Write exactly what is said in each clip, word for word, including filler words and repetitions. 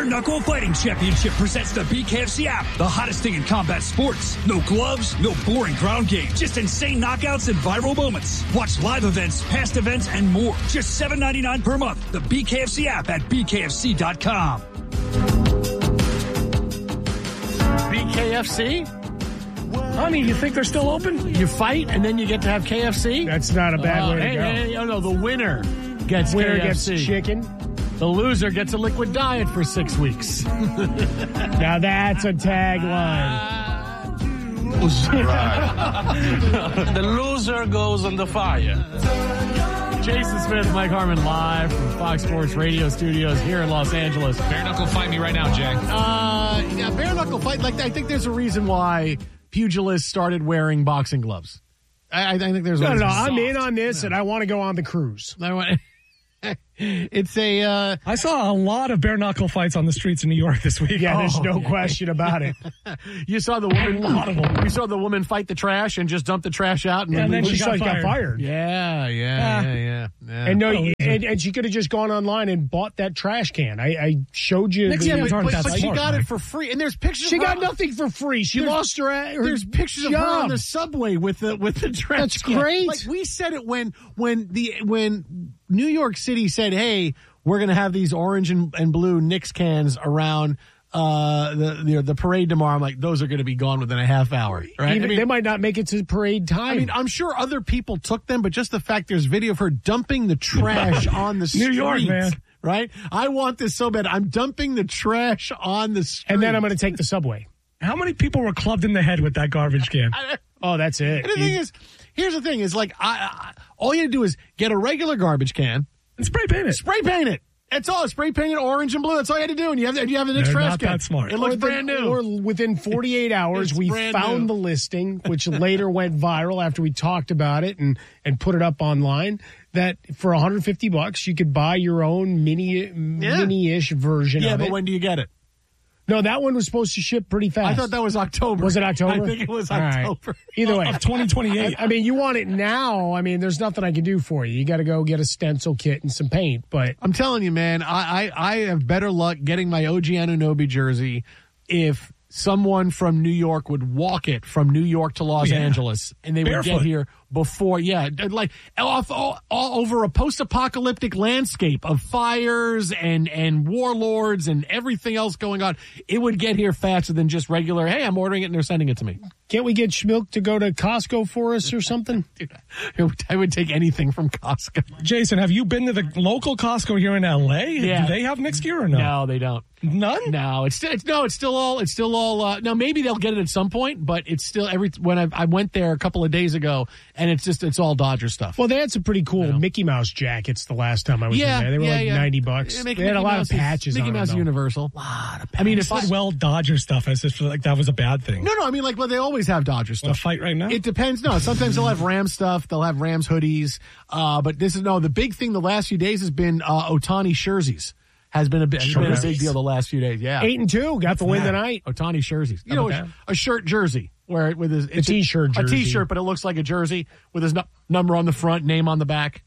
Knuckle Fighting Championship presents the B K F C app, the hottest thing in combat sports. No gloves, no boring ground game, just insane knockouts and viral moments. Watch live events, past events, and more. Just seven ninety-nine per month. The B K F C app at B K F C dot com. B K F C? Honey, you think they're still open? You fight and then you get to have K F C? That's not a bad uh, way to hey, go. Hey, oh no, the winner gets Winner K F C. gets chicken. The loser gets a liquid diet for six weeks. Now that's a tagline. The loser goes on the fire. Jason Smith, Mike Harmon, live from Fox Sports Radio Studios here in Los Angeles. Bare knuckle fight me right now, Jay. Uh, yeah, bare knuckle fight. Like, I think there's a reason why pugilists started wearing boxing gloves. I, I think there's a No, no, reason. no. I'm Soft. in on this, and I want to go on the cruise. I want. It's a. Uh, I saw a lot of bare knuckle fights on the streets in New York this week. Yeah, there's Oh, no yeah. question about it. you saw the woman. A lot of them. You saw the woman fight the trash and just dump the trash out, and, Yeah, and then leave. she got got fired. fired. Yeah, yeah, Ah. yeah, yeah, yeah. And no, Oh, and, and she could have just gone online and bought that trash can. I, I showed you. Next the- time yeah, it's but, aren't but, that but she smart, got it Mike. for free, and there's pictures. She of got her, nothing for free. She There's- lost her. her There's pictures of her job. on the subway with the with the trash. That's can. great. Like we said it when when the when New York City said, "Hey, we're going to have these orange and, and blue Knicks cans around uh, the the, the parade tomorrow." I'm like, those are going to be gone within a half hour, right? Even, I mean, they might not make it to parade time. I mean, I'm sure other people took them, but just the fact there's video of her dumping the trash on the street. New York, man. Right? I want this so bad. I'm dumping the trash on the street. and then I'm going to take the subway. How many people were clubbed in the head with that garbage can? Oh, that's it. And the thing is, here's the thing: is like, I, I all you do is get a regular garbage can, And spray paint it. spray paint it. That's all. Spray paint it orange and blue. That's all you had to do, and you have you have the next They're trash not can. that smart. It looks Or the- brand new. Or within forty-eight hours, It's we brand found new. the listing, which later went viral after we talked about it and, and put it up online, that for one hundred fifty bucks, you could buy your own mini, mini-ish version yeah, of but it. when do you get it? No, that one was supposed to ship pretty fast. I thought that was October. Was it October? I think it was All right. October. Either way. Of twenty twenty-eight. I mean, you want it now. I mean, there's nothing I can do for you. You got to go get a stencil kit and some paint. But I'm telling you, man, I, I, I have better luck getting my O G Anunoby jersey if someone from New York would walk it from New York to Los Yeah. Angeles, and they would Barefoot. get here before, yeah, like off all, all over a post-apocalyptic landscape of fires and and warlords and everything else going on. It would get here faster than just regular. Hey, I'm ordering it and they're sending it to me. can't we get Schmilk to go to Costco for us or something? Dude, I would, I would take anything from Costco. Jason, have you been to the local Costco here in L A? Yeah. Do they have Knicks gear or no? No, they don't. None? No, it's still it's no, it's still all it's still all. Uh, now maybe they'll get it at some point, but it's still every when I, I went there a couple of days ago, and it's just it's all Dodger stuff. Well, they had some pretty cool Mickey Mouse jackets the last time I was yeah, in there. They were yeah, like yeah. ninety bucks. Yeah, Mickey- they had a Mickey lot Mouse of is- patches Mickey on Mouse them, though. Universal. I mean, if I Said, well, Dodger stuff as if like that was a bad thing. no, no, I mean like well, they always have Dodger Want stuff. to fight right now? It depends. No, sometimes they'll have Rams stuff. They'll have Rams hoodies. Uh, but this is no. The big thing the last few days has been uh, Ohtani jerseys. Has been a big, has been a big Jerseys. deal the last few days. Yeah, Eight and two, got the win that? tonight. Ohtani jerseys. You How know, about a, that? a shirt jersey where it, with his it's t-shirt a jersey. t-shirt, but it looks like a jersey with his nu- number on the front, name on the back.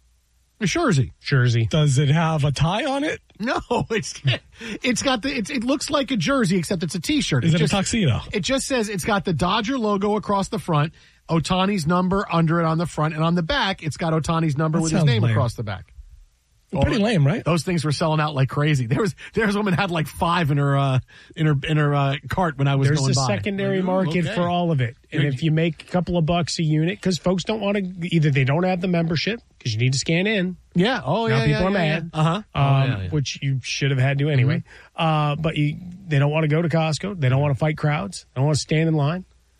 A jersey. Jersey. Does it have a tie on it? No, it's it's got the it's, it looks like a jersey except it's a t-shirt. Is it, just, a tuxedo? It just says it's got the Dodger logo across the front, Ohtani's number under it on the front, and on the back it's got Ohtani's number That with his sounds name lame. across the back. Pretty lame, right? Those things were selling out like crazy. There was there was a woman had like five in her uh, in her in her uh, cart when I was There's going a by. secondary Like, ooh, market okay. for all of it. And if you make a couple of bucks a unit, because folks don't want to, either they don't have the membership, because you need to scan in. Yeah. Oh Now yeah. people yeah, are yeah, mad. Yeah. Uh huh. Um, oh, yeah, yeah. Which you should have had to anyway. Uh, but you, they don't want to go to Costco. They don't want to fight crowds. They don't want to stand in line.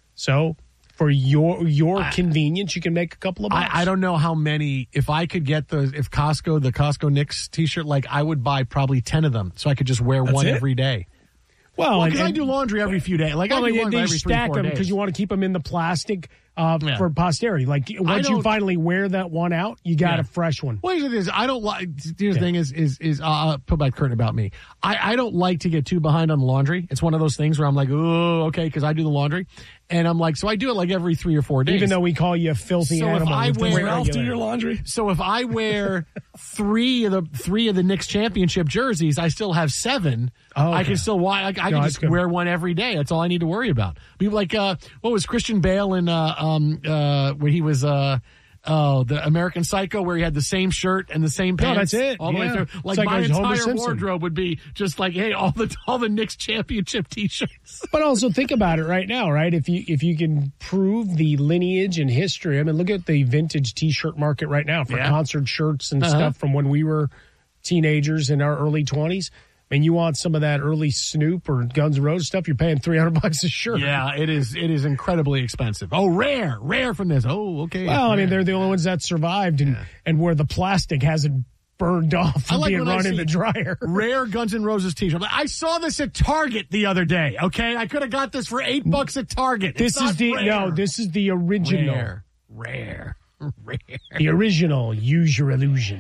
So for your your I- convenience, you can make a couple of bucks. I, I don't know how many. If I could get the if Costco the Costco Knicks T-shirt, like I would buy probably ten of them, so I could just wear That's one it? every day. Well, Well, and- because I and- do laundry every few days. Like Well, I do they, laundry they every three stack four them days. because you want to keep them in the plastic uh, Yeah. for posterity. Like once you don't- finally wear that one out, you got Yeah. a fresh one. Well, here's the thing is, I don't like. Here's the thing is, is, is uh, I'll put back curtain about me. I, I don't like to get too behind on the laundry. It's one of those things where I'm like, oh, okay, because I do the laundry, and I'm like, so I do it like every three or four days. Even though we call you a filthy So if animal. I with the wear- Ralph, do regular- your laundry. So if I wear three of the three of the Knicks championship jerseys, I still have seven. Oh, I okay. can still I, I can No, that's just good. wear one every day. That's all I need to worry about. Be like, uh, what was Christian Bale in uh, um, uh, where he was uh, oh the American Psycho, where he had the same shirt and the same No, pants. that's it. All the way Yeah. through. It's Like, like my a Homer entire Simpson. wardrobe would be just like, hey, all the all the Knicks championship T-shirts. But also think about it right now, right? If you if you can prove the lineage and history, I mean, look at the vintage T-shirt market right now for Yeah. concert shirts and Uh-huh. stuff from when we were teenagers in our early twenties. I mean, you want some of that early Snoop or Guns N' Roses stuff, you're paying three hundred bucks a shirt. Yeah, it is. It is incredibly expensive. Oh, rare, rare from this. Oh, okay. Well, I mean, rare. they're the only ones that survived and, and where the plastic hasn't burned off I from like being when I run in see the dryer. Rare Guns N' Roses t-shirt. I saw this at Target the other day. Okay, I could have got this for eight bucks at Target. It's This is not the rare. no, this is the original. rare, rare, rare. The original. Use your illusion.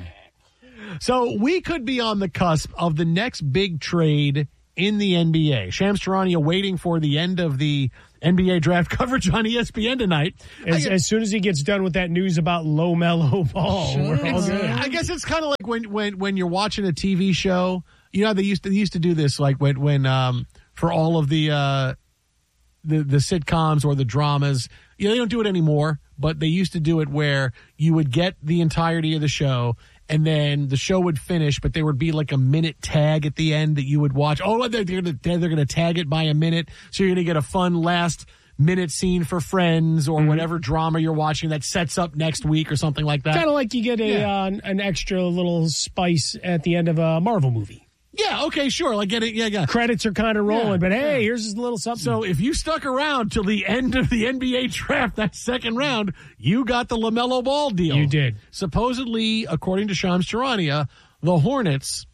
So we could be on the cusp of the next big trade in the N B A. Shams Charania waiting for the end of the N B A draft coverage on E S P N tonight. As, I, as soon as he gets done with that news about LaMelo Ball, we're all It's- good. I guess it's kind of like when, when, when you're watching a T V show. You know, they used to they used to do this like when when um for all of the uh the the sitcoms or the dramas. You know, they don't do it anymore, but they used to do it where you would get the entirety of the show and then the show would finish, but there would be like a minute tag at the end that you would watch. Oh, they're going to they're going to tag it by a minute, so you're going to get a fun last minute scene for Friends or whatever drama you're watching that sets up next week or something like that. Kind of like you get a Yeah. uh, an extra little spice at the end of a Marvel movie. Yeah, okay, sure. Like get it. Yeah, yeah. Credits are kind of rolling, Yeah, but hey, yeah. here's a little something. So if you stuck around till the end of the N B A draft, that second round, you got the LaMelo Ball deal. You did. Supposedly, according to Shams Charania, the Hornets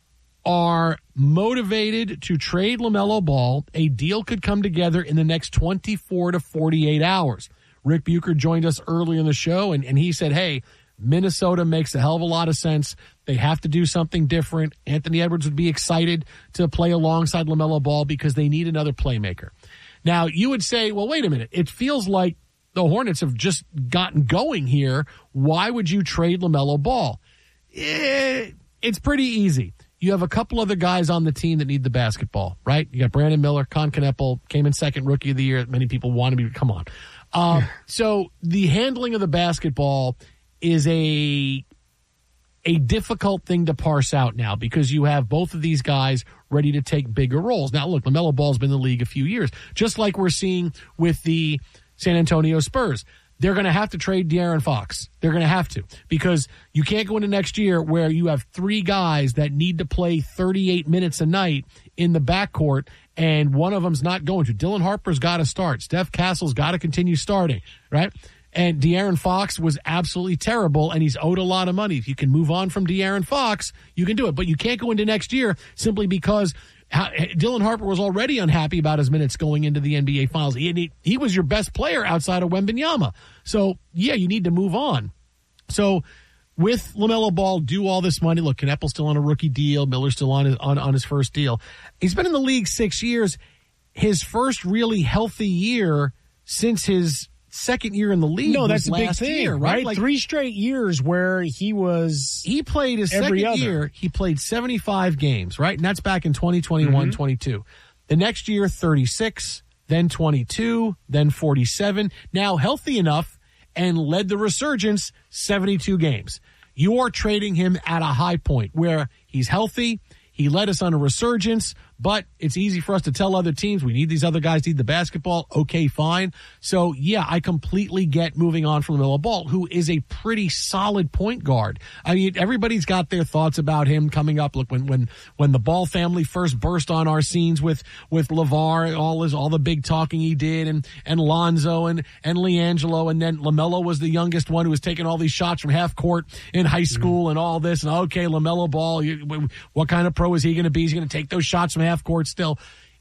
are motivated to trade LaMelo Ball. A deal could come together in the next twenty-four to forty-eight hours. Rick Bucher joined us early in the show, and, and he said, hey, Minnesota makes a hell of a lot of sense. They have to do something different. Anthony Edwards would be excited to play alongside LaMelo Ball because they need another playmaker. Now, you would say, well, wait a minute. It feels like the Hornets have just gotten going here. Why would you trade LaMelo Ball? Eh, it's pretty easy. You have a couple other guys on the team that need the basketball, right? You got Brandon Miller, Con Kneppel, came in second rookie of the year. Many people want to be, come on. Um, so the handling of the basketball is a a difficult thing to parse out now because you have both of these guys ready to take bigger roles. Now, look, LaMelo Ball's been in the league a few years, just like we're seeing with the San Antonio Spurs. They're going to have to trade De'Aaron Fox. They're going to have to because you can't go into next year where you have three guys that need to play thirty-eight minutes a night in the backcourt and one of them's not going to. Dylan Harper's got to start. Steph Castle's got to continue starting, right? And De'Aaron Fox was absolutely terrible, and he's owed a lot of money. If you can move on from De'Aaron Fox, you can do it. But you can't go into next year simply because how, Dylan Harper was already unhappy about his minutes going into the N B A Finals. He, he, he was your best player outside of Wembanyama. So, yeah, you need to move on. So, with LaMelo Ball, do all this money. Look, Kneppel's still on a rookie deal. Miller's still on his, on, on his first deal. He's been in the league six years. His first really healthy year since his second year in the league. no, was that's a big last thing, year, right? right? Like, Three straight years where he was. he played his every second other. year. He played seventy-five games, right? And that's back in twenty twenty-one twenty-two. The next year, thirty-six, then twenty-two, then forty-seven. Now healthy enough and led the resurgence seventy-two games. You are trading him at a high point where he's healthy. He led us on a resurgence, but it's easy for us to tell other teams we need these other guys, need the basketball. Okay, fine. So, yeah, I completely get moving on from LaMelo Ball, who is a pretty solid point guard. I mean, everybody's got their thoughts about him coming up. Look, when when when the Ball family first burst on our scenes with with LeVar, all his all the big talking he did, and and Lonzo and and LiAngelo, and then LaMelo was the youngest one who was taking all these shots from half court in high school and all this. And okay, LaMelo Ball, you, what kind of pro is he going to be? He's going to take those shots from half court still.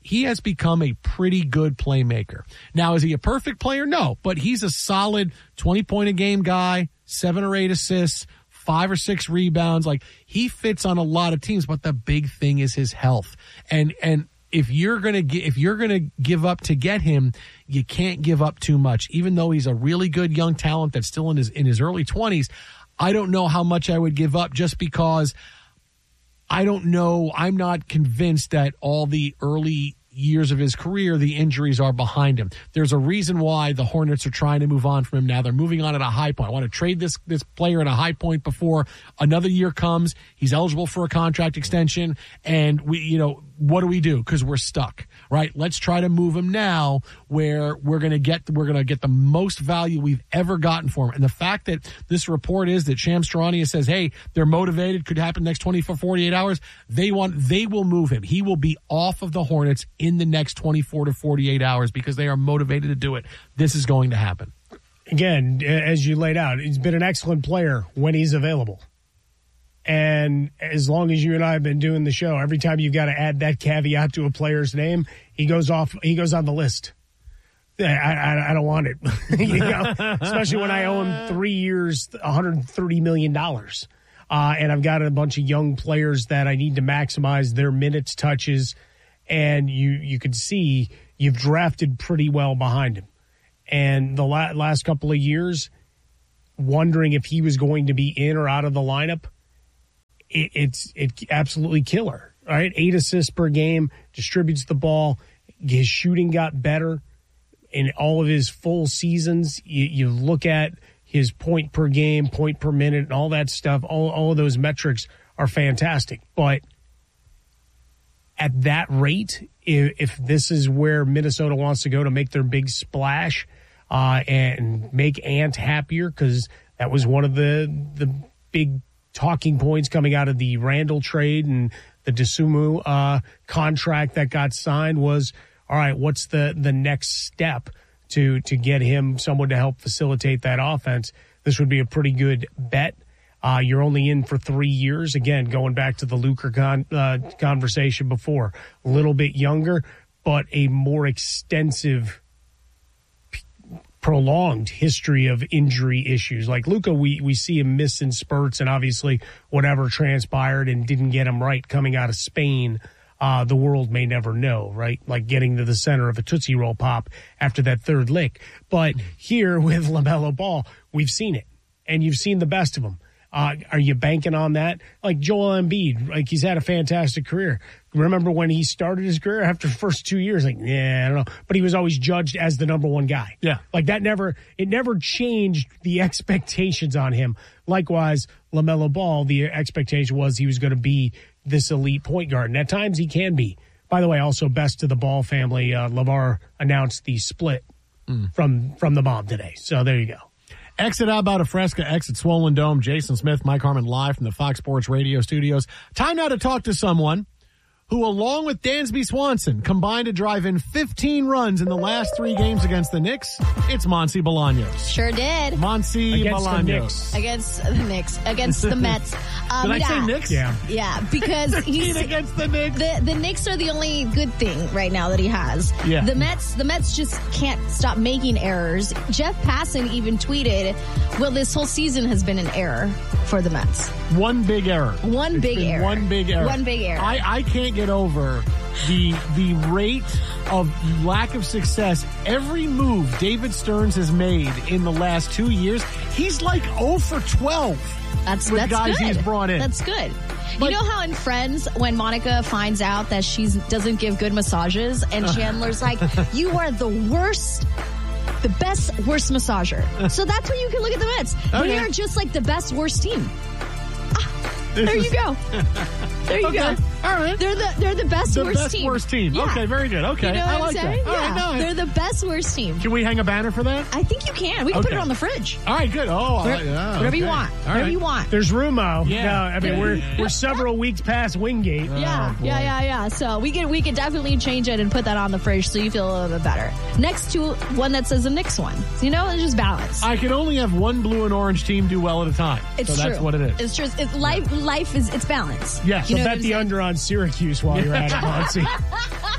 he has become a pretty good playmaker. Now, is he a perfect player? No, but he's a solid twenty-point-a-game guy, seven or eight assists, five or six rebounds. Like, he fits on a lot of teams, but the big thing is his health. And and if you're gonna gi- if you're gonna give up to get him, you can't give up too much. Even though he's a really good young talent that's still in his in his early twenties, I don't know how much I would give up just because I don't know. I'm not convinced that all the early years of his career, the injuries are behind him. There's a reason why the Hornets are trying to move on from him now. They're moving on at a high point. I want to trade this this player at a high point before another year comes. He's eligible for a contract extension, and we, you know, what do we do? Because we're stuck, right? Let's try to move him now, where we're going to get we're going to get the most value we've ever gotten for him. And the fact that this report is that Shams Charania says, "Hey, they're motivated. Could happen next twenty-four, forty-eight hours." They want they will move him. He will be off of the Hornets in the next twenty-four to forty-eight hours because they are motivated to do it. This is going to happen. Again, as you laid out, he's been an excellent player when he's available. And as long as you and I have been doing the show, every time you've got to add that caveat to a player's name, he goes off. He goes on the list. I, I, I don't want it, you know? Especially when I owe him three years, one hundred thirty million dollars. Uh, and I've got a bunch of young players that I need to maximize their minutes, touches, and you you could see you've drafted pretty well behind him. And the la- last couple of years, wondering if he was going to be in or out of the lineup, it, it's it absolutely killer. All right, eight assists per game, distributes the ball. His shooting got better in all of his full seasons. You, you look at his point per game, point per minute, and all that stuff. All all of those metrics are fantastic. But at that rate, if, if this is where Minnesota wants to go to make their big splash uh, and make Ant happier, because that was one of the the big talking points coming out of the Randall trade and the Dosunmu uh, contract that got signed was, all right, what's the, the next step to to get him someone to help facilitate that offense? This would be a pretty good bet. Uh, you're only in for three years. Again, going back to the Lucre con, uh, conversation before, a little bit younger, but a more extensive, p- prolonged history of injury issues. Like Luka, we, we see him miss in spurts, and obviously whatever transpired and didn't get him right coming out of Spain, uh, the world may never know, right? Like getting to the center of a Tootsie Roll pop after that third lick. But here with LaMelo Ball, we've seen it, and you've seen the best of him. Uh, are you banking on that? Like Joel Embiid, like he's had a fantastic career. Remember when he started his career after the first two years? Like, yeah, I don't know. But he was always judged as the number one guy. Yeah. Like that never, it never changed the expectations on him. Likewise, LaMelo Ball, the expectation was he was going to be this elite point guard. And at times he can be. By the way, also best to the Ball family. Uh, LeVar announced the split mm. from, from the mom today. So there you go. Exit out about a Fresca, exit Swollen Dome. Jason Smith, Mike Harmon live from the Fox Sports Radio studios. Time now to talk to someone who, along with Dansby Swanson, combined to drive in fifteen runs in the last three games against the Knicks. It's Monty Bolaños. Sure did. Monty Bolaños. Against the Knicks. Against the Mets. Um, did I yeah. say Knicks? Yeah. Yeah, because he's against the Knicks. The, the Knicks are the only good thing right now that he has. Yeah. The Mets, the Mets just can't stop making errors. Jeff Passan even tweeted, well, this whole season has been an error for the Mets. One big error. One It's big been error. One big error. One big error. I, I can't get over the the rate of lack of success. Every move David Stearns has made in the last two years, he's like oh for twelve. That's with that's guys good. he's brought in. That's good. Like, you know how in Friends, when Monica finds out that she doesn't give good massages, and Chandler's like, "You are the worst." The best, worst massager. So that's what you can look at the Mets. Okay. They are just like the best, worst team. Ah, there you go. There you okay. go. All right. They're the they're the best, The worst best, team. worst team. Yeah. Okay, very good. Okay, You know what I I'm like saying? that. All yeah. right, no, They're the best, worst team. Can we hang a banner for that? I think you can. We can put Okay. it on the fridge. All right, good. Oh, I like Whatever, that. whatever you Okay. want. All Whatever right. you want. There's room, Mo. Yeah. No, I mean, we're we're several weeks past Wingate. Yeah, Oh, boy. yeah, yeah, yeah. So we can we can definitely change it and put that on the fridge so you feel a little bit better. Next to one that says the Knicks one. You know, it's just balance. I can only have one blue and orange team do well at a time. It's so true. that's what it is. It's true. It's life. Life is it's balance. Yeah. You So know bet what I'm the saying? under on Syracuse while you're at it, Monty.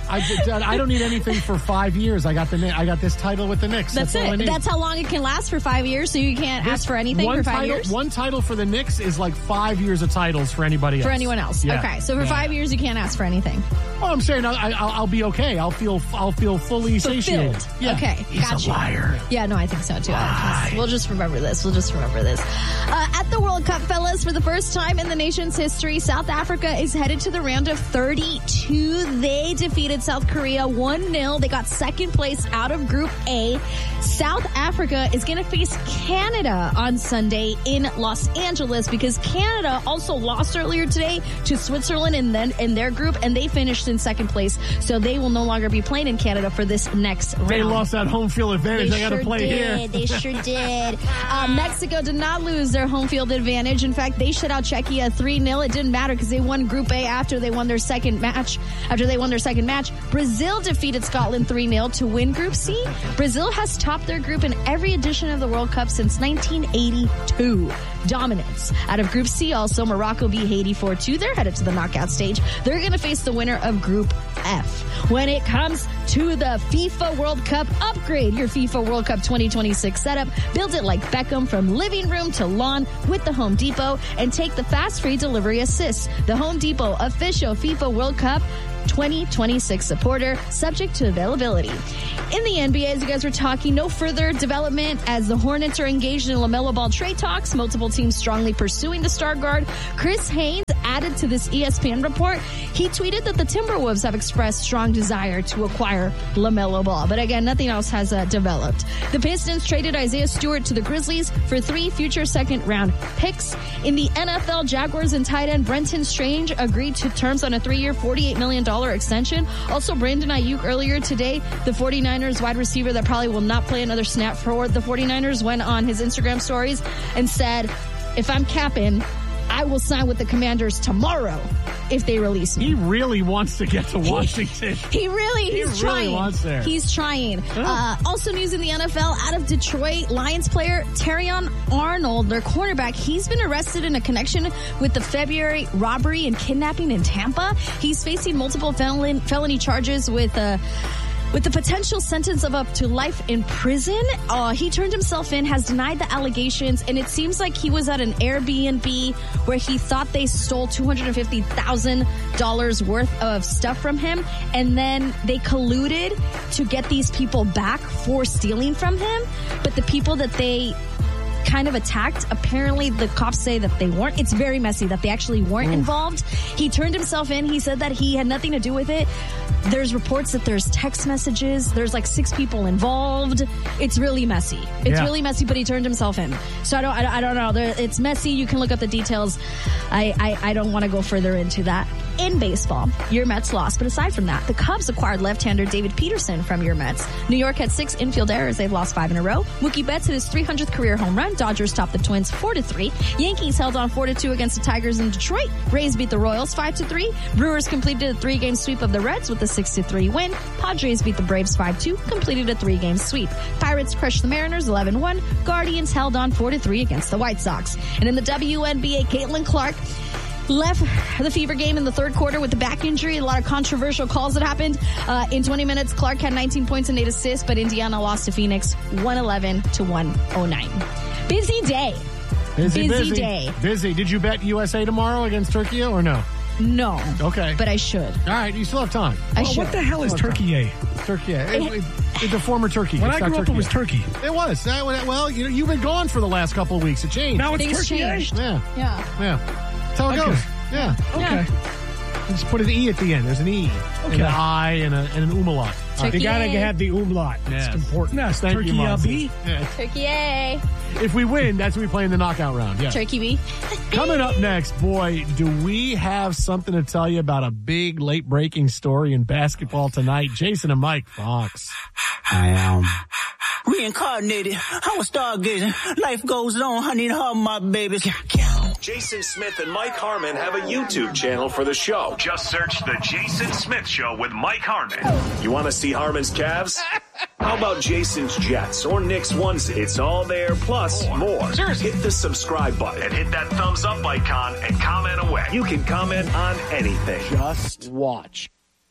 I, I don't need anything for five years. I got the I got this title with the Knicks. That's, That's all I it. need. That's how long it can last for five years. So you can't This ask for anything one for five title, years. One title for the Knicks is like five years of titles for anybody else. For anyone else. Yeah. Okay, so for Yeah. five years you can't ask for anything. Well, I'm saying I, I'll, I'll be okay. I'll feel I'll feel fully satiated. Fulfilled. Yeah. Okay, He's gotcha. a liar. Yeah, no, I think so too. I just- we'll just remember this. We'll just remember this. Uh, at the World Cup, fellas, for the first time in the nation's history, South Africa is headed to the round of thirty-two. They defeated South Korea one nil. They got second place out of Group A. South Africa is going to face Canada on Sunday in Los Angeles because Canada also lost earlier today to Switzerland in, then, in their group, and they finished in second place. So they will no longer be playing in Canada for this next round. They lost that home field advantage. They, They got to sure play did. here. They sure did. Uh, Mexico did not lose their home field advantage. In fact, they shut out Czechia three nil. It didn't matter because they won Group A after they won their second match. After they won their second match, Brazil defeated Scotland three nil to win Group C. Brazil has topped their group in every edition of the World Cup since nineteen eighty-two. Dominance. Out of Group C, also, Morocco beat Haiti four two. They're headed to the knockout stage. They're going to face the winner of Group F. When it comes to the FIFA World Cup, upgrade your FIFA World Cup twenty twenty-six setup. Build it like Beckham from living room to lawn with the Home Depot and take the fast free delivery assist. The Home Depot official FIFA World Cup twenty twenty-six supporter, subject to availability. In the N B A, as you guys were talking, no further development as the Hornets are engaged in LaMelo Ball trade talks. Multiple teams strongly pursuing the star guard. Chris Haynes added to this E S P N report. He tweeted that the Timberwolves have expressed strong desire to acquire LaMelo Ball. But again, nothing else has uh, developed. The Pistons traded Isaiah Stewart to the Grizzlies for three future second round picks. In the N F L, Jaguars and tight end Brenton Strange agreed to terms on a three-year, forty-eight million dollars extension. Also, Brandon Ayuk earlier today, the 49ers wide receiver that probably will not play another snap for the 49ers, went on his Instagram stories and said, if I'm capping, I will sign with the Commanders tomorrow if they release me. He really wants to get to Washington. He, he really, he's He really trying. wants there. He's trying. Oh. Uh, also news in the N F L, out of Detroit, Lions player Terrion Arnold, their cornerback, he's been arrested in a connection with the February robbery and kidnapping in Tampa. He's facing multiple felon, felony charges with uh With the potential sentence of up to life in prison. Uh, he turned himself in, has denied the allegations, and it seems like he was at an Airbnb where he thought they stole two hundred fifty thousand dollars worth of stuff from him, and then they colluded to get these people back for stealing from him. But the people that they kind of attacked, apparently the cops say that they weren't. It's very messy that they actually weren't Oof. involved. He turned himself in. He said that he had nothing to do with it. There's reports that there's text messages. There's like six people involved. It's really messy. It's Yeah. really messy, but he turned himself in. So I don't, I, I don't know. There, it's messy. You can look up the details. I, I, I don't want to go further into that. In baseball, your Mets lost. But aside from that, the Cubs acquired left-hander David Peterson from your Mets. New York had six infield errors. They've lost five in a row. Mookie Betts hit his three hundredth career home run. Dodgers topped the Twins four to three. Yankees held on four to two against the Tigers in Detroit. Rays beat the Royals five to three. Brewers completed a three-game sweep of the Reds with a six to three win. Padres beat the Braves five two, completed a three-game sweep. Pirates crushed the Mariners eleven one. Guardians held on four to three against the White Sox. And in the W N B A, Caitlin Clark left the Fever game in the third quarter with the back injury. A lot of controversial calls that happened. Uh, in twenty minutes, Clark had nineteen points and eight assists, but Indiana lost to Phoenix one eleven to one oh nine. Busy day. Busy, Busy busy day. Busy. Did you bet U S A tomorrow against Turkey or no? No. Okay. But I should. All right, you still have time. I Oh, should. what the hell is Turkey A? Turkey, yeah. It, it, it's a former Turkey. When It's I not grew up, Turkey it was yet. Turkey. It was. That- well, you know, you've been gone for the last couple of weeks. It changed. Now it's Things Turkey A. changed. Yeah, Yeah. yeah. That's how it Okay. goes. Yeah. Okay. Yeah. Just put an E at the end. There's an E, and Okay. an I, and, a, and an umlaut. All right. You got to Yay. have the umlaut. Yes. It's important. Yes, Thank Turkey you, uh, Monty. B. Yeah. Turkey A. If we win, that's when we play in the knockout round. Yeah. Turkey B. Coming up next, boy, do we have something to tell you about a big late breaking story in basketball tonight? Jason and Mike Fox. I am reincarnated. I was stargazing. Life goes on. I need all my babies. Jason Smith and Mike Harmon have a YouTube channel for the show. Just search The Jason Smith Show with Mike Harmon. You want to see Harmon's calves? How about Jason's Jets or Nick's onesie? It's all there, plus more. Seriously. Hit the subscribe button and hit that thumbs up icon and comment away. You can comment on anything. Just watch.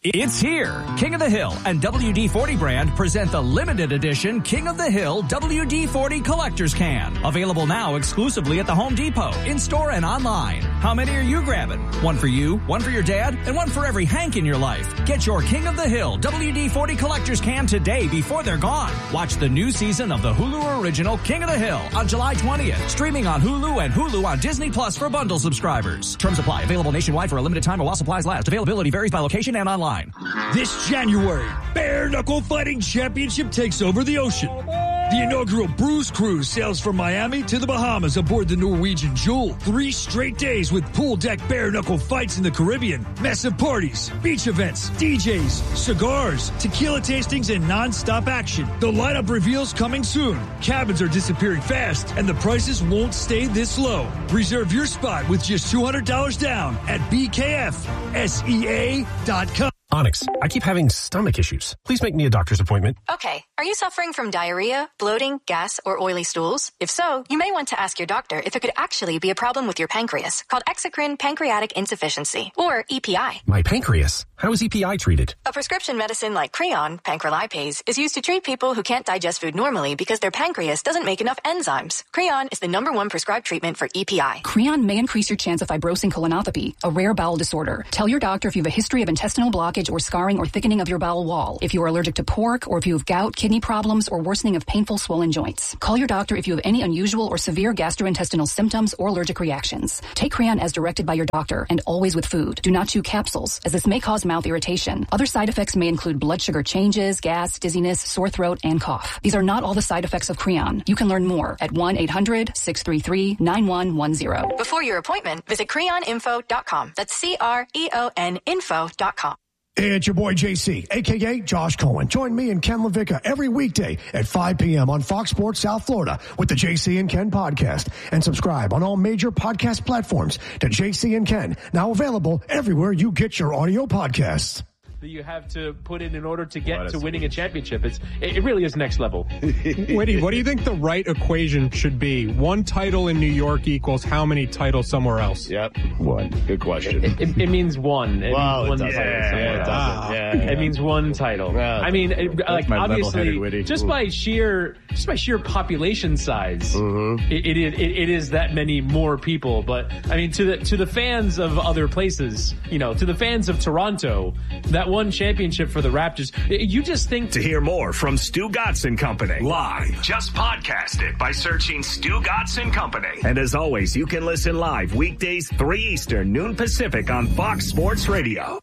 It's here. King of the Hill and W D forty brand present the limited edition King of the Hill W D forty Collector's Can. Available now exclusively at the Home Depot, in-store and online. How many are you grabbing? One for you, one for your dad, and one for every Hank in your life. Get your King of the Hill W D forty Collector's Can today before they're gone. Watch the new season of the Hulu original King of the Hill on July twentieth. Streaming on Hulu and Hulu on Disney Plus for bundle subscribers. Terms apply. Available nationwide for a limited time while supplies last. Availability varies by location and online. This January, Bare Knuckle Fighting Championship takes over the ocean. The inaugural Bruise Cruise sails from Miami to the Bahamas aboard the Norwegian Jewel. Three straight days with pool deck bare knuckle fights in the Caribbean, massive parties, beach events, D Js, cigars, tequila tastings, and non-stop action. The lineup reveals coming soon. Cabins are disappearing fast, and the prices won't stay this low. Reserve your spot with just two hundred dollars down at B K F S E A dot com. Onyx, I keep having stomach issues. Please make me a doctor's appointment. Okay. Are you suffering from diarrhea, bloating, gas, or oily stools? If so, you may want to ask your doctor if it could actually be a problem with your pancreas, called exocrine pancreatic insufficiency, or E P I. My pancreas? How is E P I treated? A prescription medicine like Creon, pancrelipase, is used to treat people who can't digest food normally because their pancreas doesn't make enough enzymes. Creon is the number one prescribed treatment for E P I. Creon may increase your chance of fibrosing colonopathy, a rare bowel disorder. Tell your doctor if you have a history of intestinal blockage or scarring or thickening of your bowel wall, if you are allergic to pork, or if you have gout, kidney problems, or worsening of painful swollen joints. Call your doctor if you have any unusual or severe gastrointestinal symptoms or allergic reactions. Take Creon as directed by your doctor and always with food. Do not chew capsules, as this may cause mouth irritation. Other side effects may include blood sugar changes, gas, dizziness, sore throat, and cough. These are not all the side effects of Creon. You can learn more at one eight hundred six three three nine one one zero. Before your appointment, visit creon info dot com. That's C R E O N info dot com. Hey, it's your boy J C, a k a. Josh Cohen. Join me and Ken LaVicka every weekday at five p.m. on Fox Sports South Florida with the J C and Ken podcast. And subscribe on all major podcast platforms to J C and Ken, now available everywhere you get your audio podcasts. That you have to put in in order to get to winning a championship. It's it really is next level. Whitty, what do you think the right equation should be? One title in New York equals how many titles somewhere else? Yep, one. Good question. It, it, it means one. It well, means one it title yeah, somewhere yeah, else. ah, yeah, yeah. It means one title. Well, I mean, it, like obviously, just Ooh. by sheer just by sheer population size, mm-hmm. it, it, it, it is that many more people. But I mean, to the to the fans of other places, you know, to the fans of Toronto, that one championship for the Raptors, you just think... To hear more from Stu Gatz and Company live, just podcast it by searching Stu Gatz and Company. And as always, you can listen live weekdays three Eastern, noon Pacific on Fox Sports Radio.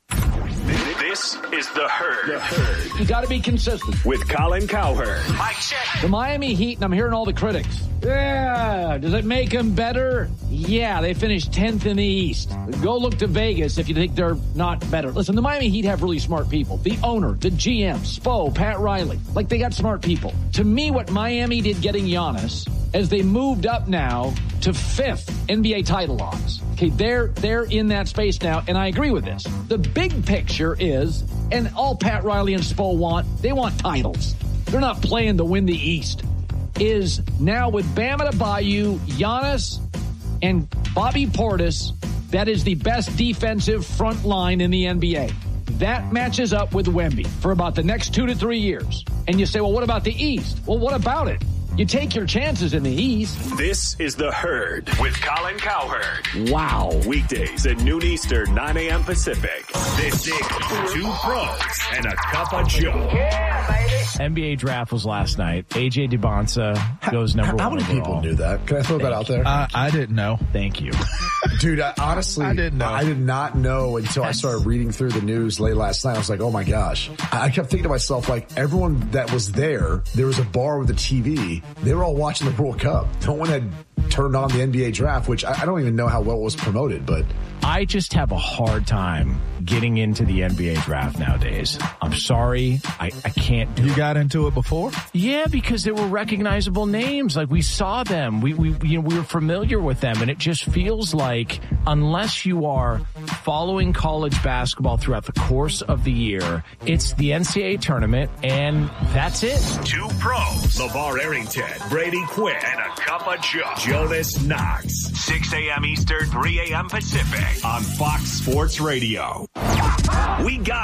This is The Herd. The Herd. You got to be consistent. With Colin Cowherd. Mike check. The Miami Heat, and I'm hearing all the critics. Yeah. Does it make them better? Yeah, they finished tenth in the East. Go look to Vegas if you think they're not better. Listen, the Miami Heat have really smart people. The owner, the G M, Spo, Pat Riley. Like, they got smart people. To me, what Miami did getting Giannis, as they moved up now to fifth N B A title odds. Okay, they're they're in that space now, and I agree with this. The big picture is, and all Pat Riley and Spo want, they want titles. They're not playing to win the East. Is now with Bam Adebayo, Giannis, and Bobby Portis, that is the best defensive front line in the N B A. That matches up with Wemby for about the next two to three years. And you say, well, what about the East? Well, what about it? You take your chances in the East. This is The Herd with Colin Cowherd. Wow. Weekdays at noon Eastern, nine a.m. Pacific. This is Two Pros and a Cup of Joe. Yeah, baby. N B A draft was last night. A J DeBonsa goes number how, one How many overall. people knew that? Can I throw Thank that out there? Uh, I didn't know. Thank you. Dude, I, honestly, I didn't know. I did not know until I started reading through the news late last night. I was like, oh my gosh. I, I kept thinking to myself, like, everyone that was there, there was a bar with a T V. They were all watching the World Cup. No one had turned on the N B A draft, which I, I don't even know how well it was promoted, but I just have a hard time getting into the N B A draft nowadays. I'm sorry. I, I can't do You it. got into it before? Yeah, because there were recognizable names. Like, we saw them. We, we, you know, we were familiar with them. And it just feels like unless you are following college basketball throughout the course of the year, it's the N C double A tournament, and that's it. Two pros, LeVar Arrington, Brady Quinn, and a Cup of Joe, Jonas Knox. six a.m. Eastern, three a.m. Pacific on Fox Sports Radio. We got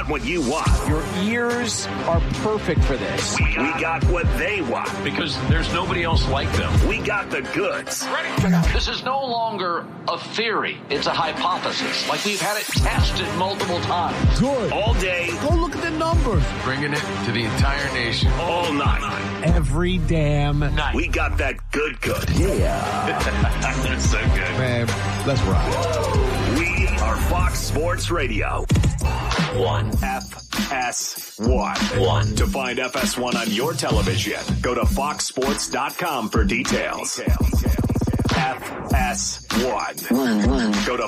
got what you want. Your ears are perfect for this. We, we got what they want. Because there's nobody else like them. We got the goods. This is no longer a theory. It's a hypothesis. Like we've had it tested multiple times. Good. All day. Go look at the numbers. Bringing it to the entire nation. All night. Every damn night. We got that good good. Yeah. That's so good. Man, let's rock. We are Fox Sports Radio. One. F S one. One. To find F S one on your television, go to fox sports dot com for details. F S one. One. One. Go to